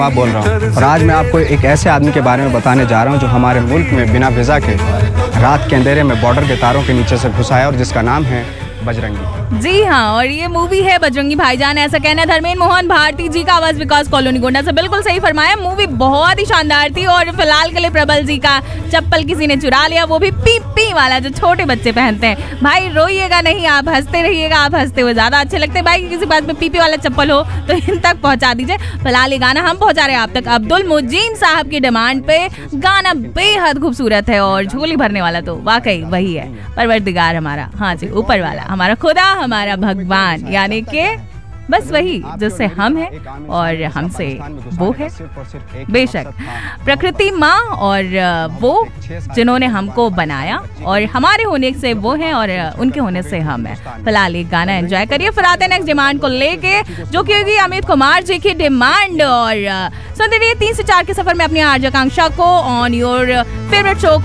आप बोल रहा हूँ और आज मैं आपको एक ऐसे आदमी के बारे में बताने जा रहा हूँ जो हमारे मुल्क में बिना वीज़ा के रात के अंधेरे में बॉर्डर के तारों के नीचे से घुसा है और जिसका नाम है बजरंगी। जी हाँ, और ये मूवी है बजरंगी भाईजान। ऐसा कहना है धर्मेंद्र मोहन भारती जी का, आवाज विकास कॉलोनी गोंडा से। बिल्कुल सही फरमाया, मूवी बहुत ही शानदार थी। और फिलहाल के लिए प्रबल जी का चप्पल किसी ने चुरा लिया, वो भी पी पी वाला जो छोटे बच्चे पहनते हैं। भाई रोइएगा नहीं, आप हंसते रहिएगा, आप हंसते हुए ज्यादा अच्छे लगते हैं। भाई किसी बात में पीपी वाला चप्पल हो तो इन तक पहुंचा दीजिए। फिलहाल ये गाना हम पहुंचा रहे हैं आप तक अब्दुल मुजीन साहब की डिमांड पे। गाना बेहद खूबसूरत है और झोली भरने वाला तो वाकई वही है, परवरदिगार हमारा, हाँ जी, ऊपर वाला, हमारा खुदा, हमारा भगवान, यानी कि बस वही जिससे हम हैं और हमसे वो है बेशक प्रकृति माँ, और वो जिन्होंने हमको बनाया और हमारे होने से वो हैं और उनके होने से हम हैं। फिलहाल एक गाना एंजॉय करिए, फिर आते हैं नेक्स्ट डिमांड को लेके, जो कि होगी अमित कुमार जी की डिमांड। और सुनते रहिए 3 से 4 के सफर में अपनी आरजे आकांक्षा को ऑन योर फेवरेट शो